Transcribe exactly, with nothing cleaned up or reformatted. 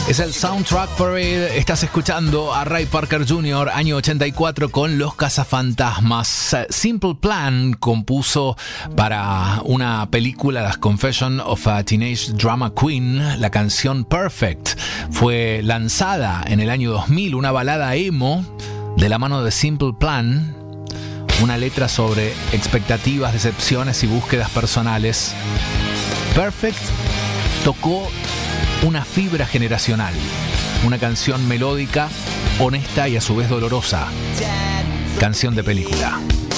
Es el Soundtrack Parade. Estás escuchando a Ray Parker junior, año ochenta y cuatro, con Los Cazafantasmas. Simple Plan compuso para una película, Las Confessions of a Teenage Drama Queen, la canción Perfect. Fue lanzada en el año dos mil, una balada emo de la mano de Simple Plan. Una letra sobre expectativas, decepciones y búsquedas personales. Perfect tocó una fibra generacional, una canción melódica, honesta y a su vez dolorosa. Canción de película.